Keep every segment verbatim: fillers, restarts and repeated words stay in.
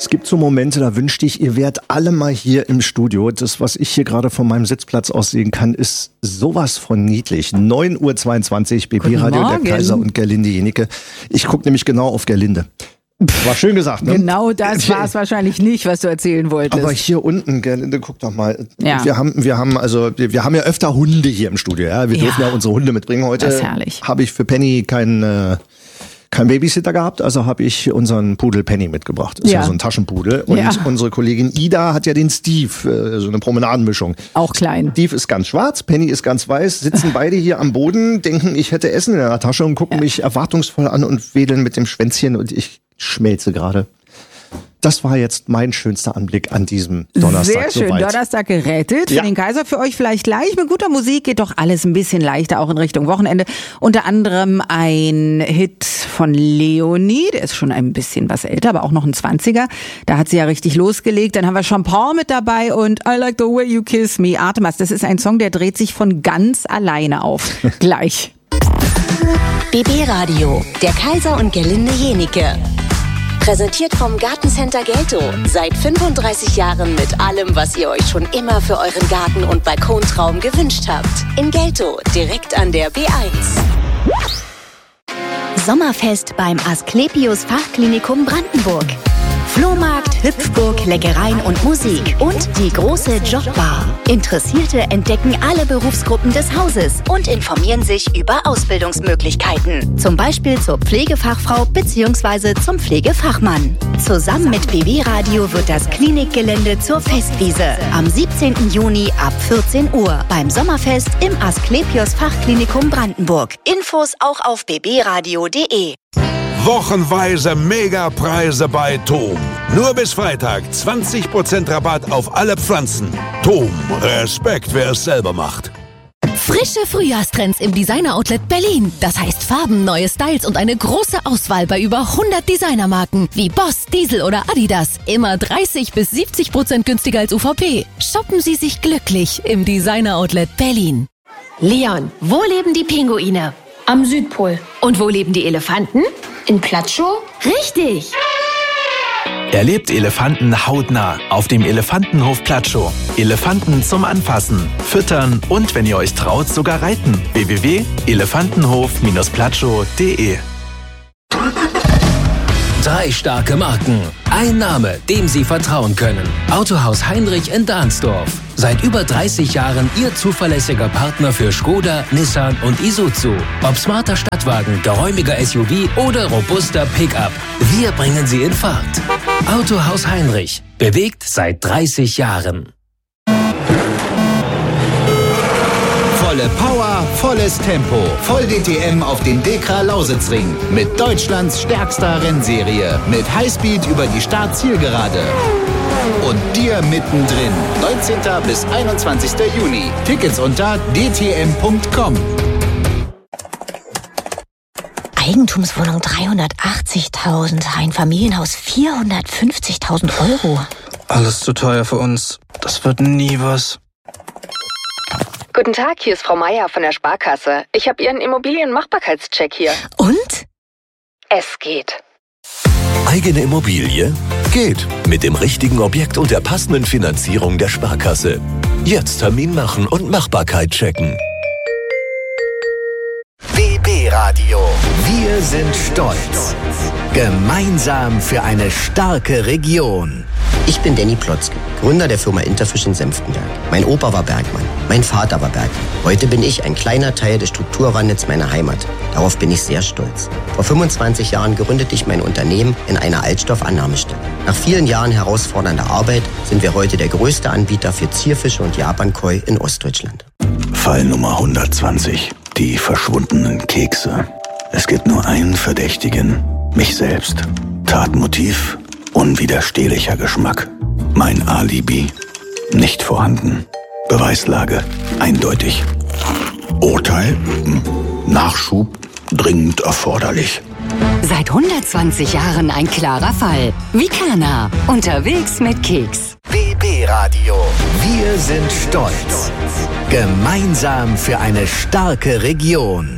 gibt so Momente, da wünschte ich, ihr wärt alle mal hier im Studio. Das, was ich hier gerade von meinem Sitzplatz aus sehen kann, ist sowas von niedlich. neun Uhr zweiundzwanzig, B P-Radio, der Kaiser und Gerlinde Jenieke. Ich gucke nämlich genau auf Gerlinde. War schön gesagt, ne? Genau das war es wahrscheinlich nicht, was du erzählen wolltest. Aber hier unten, Gerlinde, guck doch mal. Ja. Wir haben, wir haben also, wir haben ja öfter Hunde hier im Studio. Ja, wir Ja. dürfen ja unsere Hunde mitbringen. Heute Das ist herrlich. habe ich für Penny keinen äh, kein Babysitter gehabt, also habe ich unseren Pudel Penny mitgebracht. Ist ja, Ja. so ein Taschenpudel. Und Ja. unsere Kollegin Ida hat ja den Steve, äh, so eine Promenadenmischung. Auch klein. Steve ist ganz schwarz, Penny ist ganz weiß, sitzen beide hier am Boden, denken, ich hätte Essen in der Tasche und gucken mich erwartungsvoll an und wedeln mit dem Schwänzchen und ich schmelze gerade. Das war jetzt mein schönster Anblick an diesem Donnerstag. Sehr schön, soweit. Donnerstag gerettet. Ja. Für den Kaiser, für euch vielleicht gleich. Mit guter Musik geht doch alles ein bisschen leichter, auch in Richtung Wochenende. Unter anderem ein Hit von Leonie, der ist schon ein bisschen was älter, aber auch noch ein zwanziger. Da hat sie ja richtig losgelegt. Dann haben wir Champagne mit dabei und I Like the Way You Kiss Me, Artemas. Das ist ein Song, der dreht sich von ganz alleine auf. Gleich. B B-Radio, der Kaiser und Gerlinde Jenieke. Präsentiert vom Gartencenter Gelto. Seit fünfunddreißig Jahren mit allem, was ihr euch schon immer für euren Garten- und Balkontraum gewünscht habt. In Gelto, direkt an der B eins. Sommerfest beim Asklepios Fachklinikum Brandenburg. Flohmarkt, Hüpfburg, Leckereien und Musik und die große Jobbar. Interessierte entdecken alle Berufsgruppen des Hauses und informieren sich über Ausbildungsmöglichkeiten. Zum Beispiel zur Pflegefachfrau bzw. zum Pflegefachmann. Zusammen mit B B-Radio wird das Klinikgelände zur Festwiese. Am siebzehnten Juni ab vierzehn Uhr beim Sommerfest im Asklepios Fachklinikum Brandenburg. Infos auch auf b b radio punkt de. Wochenweise Megapreise bei Tom. Nur bis Freitag zwanzig Prozent Rabatt auf alle Pflanzen. Tom, Respekt, wer es selber macht. Frische Frühjahrstrends im Designer-Outlet Berlin. Das heißt Farben, neue Styles und eine große Auswahl bei über hundert Designermarken wie Boss, Diesel oder Adidas. Immer dreißig bis siebzig Prozent günstiger als U V P. Shoppen Sie sich glücklich im Designer-Outlet Berlin. Leon, wo leben die Pinguine? Am Südpol. Und wo leben die Elefanten? In Platschow? Richtig! Erlebt Elefanten hautnah auf dem Elefantenhof Platschow. Elefanten zum Anfassen, Füttern und, wenn ihr euch traut, sogar reiten. w w w punkt elefantenhof platschow punkt de. Drei starke Marken. Ein Name, dem Sie vertrauen können. Autohaus Heinrich in Dahnsdorf. Seit über dreißig Jahren Ihr zuverlässiger Partner für Skoda, Nissan und Isuzu. Ob smarter Stadtwagen, geräumiger S U V oder robuster Pickup. Wir bringen Sie in Fahrt. Autohaus Heinrich. Bewegt seit dreißig Jahren. Volle Power, volles Tempo. Voll D T M auf den Dekra Lausitzring. Mit Deutschlands stärkster Rennserie. Mit Highspeed über die Start-Zielgerade. Und dir mittendrin. neunzehnten bis einundzwanzigsten Juni. Tickets unter d t m punkt com. Eigentumswohnung dreihundertachtzigtausend, ein Familienhaus vierhundertfünfzigtausend Euro. Alles zu teuer für uns. Das wird nie was. Guten Tag, hier ist Frau Meier von der Sparkasse. Ich habe Ihren Immobilienmachbarkeitscheck hier. Und? Es geht. Eigene Immobilie? Geht. Mit dem richtigen Objekt und der passenden Finanzierung der Sparkasse. Jetzt Termin machen und Machbarkeit checken. B B-Radio. Wir sind stolz. Gemeinsam für eine starke Region. Ich bin Danny Plotzke, Gründer der Firma Interfish in Senftenberg. Mein Opa war Bergmann, mein Vater war Bergmann. Heute bin ich ein kleiner Teil des Strukturwandels meiner Heimat. Darauf bin ich sehr stolz. Vor fünfundzwanzig Jahren gründete ich mein Unternehmen in einer Altstoffannahmestelle. Nach vielen Jahren herausfordernder Arbeit sind wir heute der größte Anbieter für Zierfische und Japankoi in Ostdeutschland. Fall Nummer hundertzwanzig. Die verschwundenen Kekse. Es gibt nur einen Verdächtigen. Mich selbst. Tatmotiv. Unwiderstehlicher Geschmack. Mein Alibi. Nicht vorhanden. Beweislage. Eindeutig. Urteil. Nachschub. Dringend erforderlich. Seit hundertzwanzig Jahren ein klarer Fall. Vikana. Unterwegs mit Keks. B B-Radio. Wir sind stolz. Gemeinsam für eine starke Region.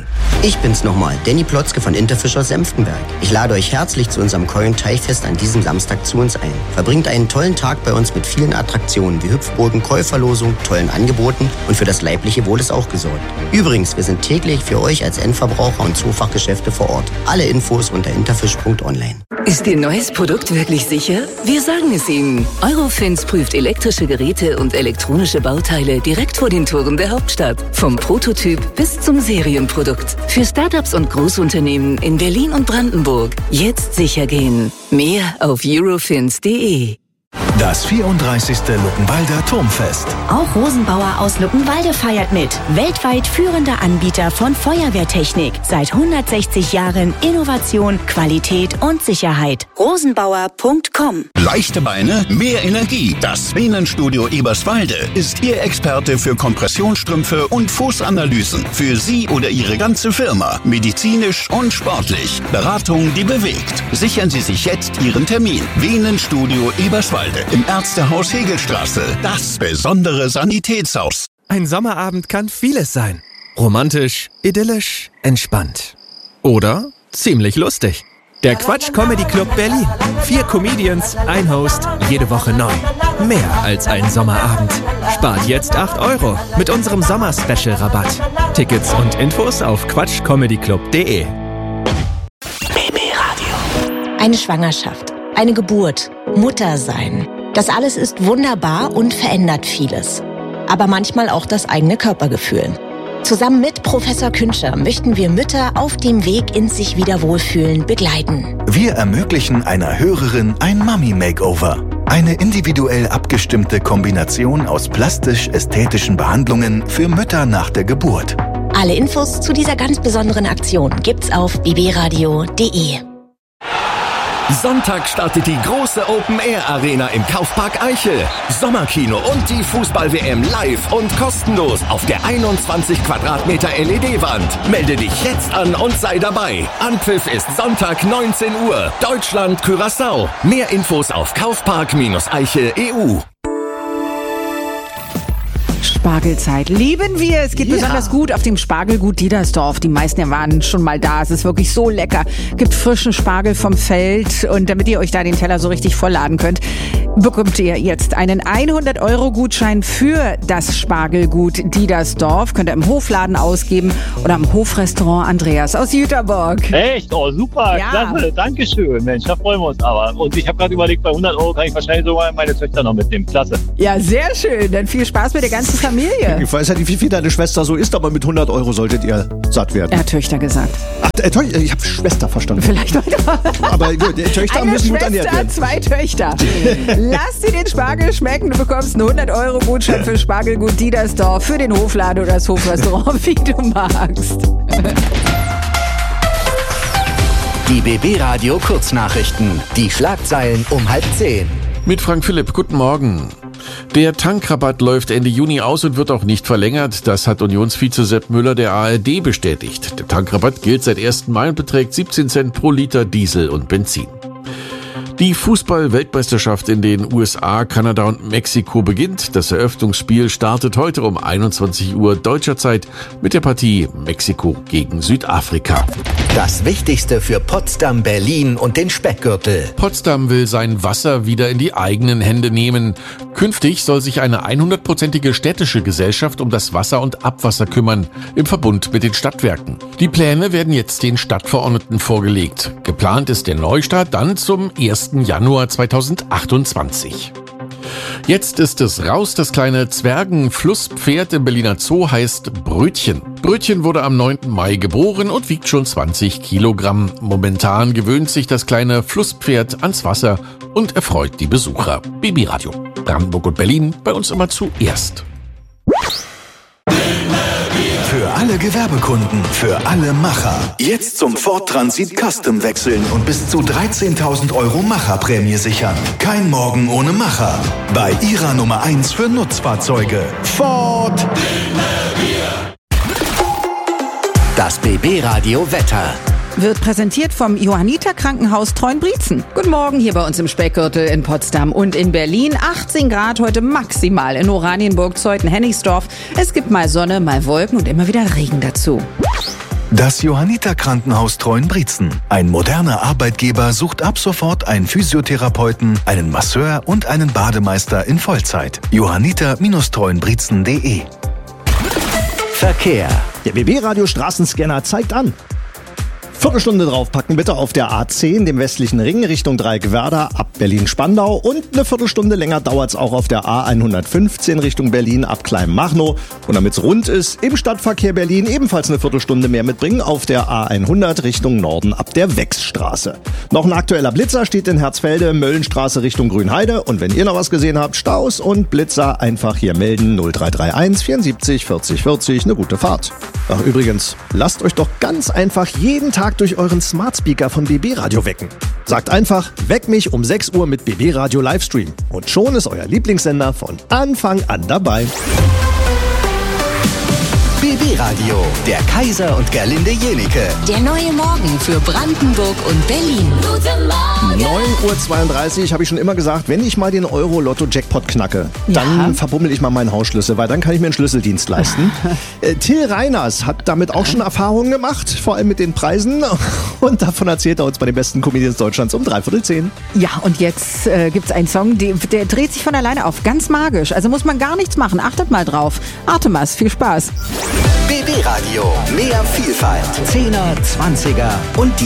Ich bin's nochmal, Danny Plotzke von Interfischer Senftenberg. Ich lade euch herzlich zu unserem Keulen-Teichfest an diesem Samstag zu uns ein. Verbringt einen tollen Tag bei uns mit vielen Attraktionen wie Hüpfburgen, Käuferlosung, tollen Angeboten und für das leibliche Wohl ist auch gesorgt. Übrigens, wir sind täglich für euch als Endverbraucher und Zoofachgeschäfte vor Ort. Alle Infos unter interfisch punkt online. Ist Ihr neues Produkt wirklich sicher? Wir sagen es Ihnen. Eurofins prüft elektrische Geräte und elektronische Bauteile direkt vor den Toren der Hauptstadt. Vom Prototyp bis zum Serienprodukt. Für Startups und Großunternehmen in Berlin und Brandenburg. Jetzt sicher gehen. Mehr auf eurofins punkt de. Das vierunddreißigste Luckenwalder Turmfest. Auch Rosenbauer aus Luckenwalde feiert mit. Weltweit führender Anbieter von Feuerwehrtechnik. Seit hundertsechzig Jahren Innovation, Qualität und Sicherheit. rosenbauer punkt com. Leichte Beine, mehr Energie. Das Venenstudio Eberswalde ist Ihr Experte für Kompressionsstrümpfe und Fußanalysen. Für Sie oder Ihre ganze Firma. Medizinisch und sportlich. Beratung, die bewegt. Sichern Sie sich jetzt Ihren Termin. Venenstudio Eberswalde. Im Ärztehaus Hegelstraße. Das besondere Sanitätshaus. Ein Sommerabend kann vieles sein. Romantisch, idyllisch, entspannt. Oder ziemlich lustig. Der Quatsch Comedy Club Berlin. Vier Comedians, ein Host, jede Woche neu. Mehr als ein Sommerabend. Spart jetzt acht Euro mit unserem Sommer-Special-Rabatt. Tickets und Infos auf quatsch comedy club punkt de. Eine Schwangerschaft, eine Geburt, Mutter sein. Das alles ist wunderbar und verändert vieles. Aber manchmal auch das eigene Körpergefühl. Zusammen mit Professor Künscher möchten wir Mütter auf dem Weg ins sich wieder wohlfühlen begleiten. Wir ermöglichen einer Hörerin ein Mami-Makeover. Eine individuell abgestimmte Kombination aus plastisch-ästhetischen Behandlungen für Mütter nach der Geburt. Alle Infos zu dieser ganz besonderen Aktion gibt's auf b b radio punkt de. Sonntag startet die große Open-Air-Arena im Kaufpark Eichel. Sommerkino und die Fußball-W M live und kostenlos auf der einundzwanzig Quadratmeter L E D-Wand. Melde dich jetzt an und sei dabei. Anpfiff ist Sonntag neunzehn Uhr. Deutschland, Curaçao. Mehr Infos auf kaufpark eichel punkt e u. Spargelzeit lieben wir. Es geht ja besonders gut auf dem Spargelgut Diedersdorf. Die meisten waren schon mal da. Es ist wirklich so lecker. Gibt frischen Spargel vom Feld. Und damit ihr euch da den Teller so richtig vollladen könnt, bekommt ihr jetzt einen hundert Euro Gutschein für das Spargelgut Diedersdorf. Könnt ihr im Hofladen ausgeben oder am Hofrestaurant Andreas aus Jüterborg. Echt? Oh, super. Ja. Klasse. Dankeschön. Mensch, da freuen wir uns aber. Und ich habe gerade überlegt, bei hundert Euro kann ich wahrscheinlich sogar meine Töchter noch mitnehmen. Klasse. Ja, sehr schön. Dann viel Spaß mit der ganzen Familie. Ich weiß ja nicht, wie viel deine Schwester so ist, aber mit hundert Euro solltet ihr satt werden. Er hat Töchter gesagt. Ach, äh, Töchter, ich habe Schwester verstanden. Vielleicht weiter. Aber gut, die Töchter Eine müssen gut Schwester, ernährt werden. zwei Töchter. Lass dir den Spargel schmecken. Du bekommst einen hundert Euro Gutschein für Spargelgut Diedersdorf, für den Hofladen oder das Hofrestaurant, wie du magst. Die B B-Radio Kurznachrichten. Die Schlagzeilen um halb zehn. Mit Frank Philipp, guten Morgen. Der Tankrabatt läuft Ende Juni aus und wird auch nicht verlängert. Das hat Unionsvize Sepp Müller der A R D bestätigt. Der Tankrabatt gilt seit ersten Mai und beträgt siebzehn Cent pro Liter Diesel und Benzin. Die Fußball-Weltmeisterschaft in den U S A, Kanada und Mexiko beginnt. Das Eröffnungsspiel startet heute um einundzwanzig Uhr deutscher Zeit mit der Partie Mexiko gegen Südafrika. Das Wichtigste für Potsdam, Berlin und den Speckgürtel. Potsdam will sein Wasser wieder in die eigenen Hände nehmen. Künftig soll sich eine hundertprozentige städtische Gesellschaft um das Wasser und Abwasser kümmern, im Verbund mit den Stadtwerken. Die Pläne werden jetzt den Stadtverordneten vorgelegt. Geplant ist der Neustart dann zum ersten Januar zweitausendachtundzwanzig. Jetzt ist es raus. Das kleine Zwergenflusspferd im Berliner Zoo heißt Brötchen. Brötchen wurde am neunten Mai geboren und wiegt schon zwanzig Kilogramm. Momentan gewöhnt sich das kleine Flusspferd ans Wasser und erfreut die Besucher. B B-Radio. Brandenburg und Berlin, bei uns immer zuerst. Für alle Gewerbekunden, für alle Macher. Jetzt zum Ford Transit Custom wechseln und bis zu dreizehntausend Euro Macherprämie sichern. Kein Morgen ohne Macher. Bei Ihrer Nummer eins für Nutzfahrzeuge. Ford. Das B B-Radio Wetter. Wird präsentiert vom Johanniter Krankenhaus Treuenbrietzen. Guten Morgen hier bei uns im Speckgürtel in Potsdam und in Berlin. achtzehn Grad heute maximal in Oranienburg, Zeuthen, Hennigsdorf. Es gibt mal Sonne, mal Wolken und immer wieder Regen dazu. Das Johanniter Krankenhaus Treuenbrietzen. Ein moderner Arbeitgeber sucht ab sofort einen Physiotherapeuten, einen Masseur und einen Bademeister in Vollzeit. johanniter Treuenbrietzen punkt de. Verkehr. Der B B-Radio Straßenscanner zeigt an. Viertelstunde draufpacken bitte auf der A zehn, dem westlichen Ring, Richtung Dreieck-Werder, ab Berlin-Spandau. Und eine Viertelstunde länger dauert's auch auf der A hundertfünfzehn Richtung Berlin, ab Kleinmachnow. Und damit's rund ist, im Stadtverkehr Berlin ebenfalls eine Viertelstunde mehr mitbringen auf der A hundert Richtung Norden, ab der Wechsstraße. Noch ein aktueller Blitzer steht in Herzfelde, Möllenstraße Richtung Grünheide. Und wenn ihr noch was gesehen habt, Staus und Blitzer, einfach hier melden, null drei drei eins vierundsiebzig vierzig vierzig, eine gute Fahrt. Ach übrigens, lasst euch doch ganz einfach jeden Tag durch euren Smart Speaker von B B Radio wecken. Sagt einfach, weck mich um sechs Uhr mit B B Radio Livestream. Und schon ist euer Lieblingssender von Anfang an dabei. B B Radio, der Kaiser und Gerlinde Jenike. Der neue Morgen für Brandenburg und Berlin. Guten Morgen. neun Uhr zweiunddreißig habe ich schon immer gesagt, wenn ich mal den Euro-Lotto-Jackpot knacke, Ja. dann verbummel ich mal meinen Hausschlüssel, weil dann kann ich mir einen Schlüsseldienst leisten. äh, Till Reiners hat damit auch schon Erfahrungen gemacht, vor allem mit den Preisen. Und davon erzählt er uns bei den besten Comedians Deutschlands um dreiviertel zehn. Ja, und jetzt äh, gibt's einen Song, die, der dreht sich von alleine auf. Ganz magisch. Also muss man gar nichts machen. Achtet mal drauf. Artemas, viel Spaß. B B Radio, mehr Vielfalt. Zehner, Zwanziger und die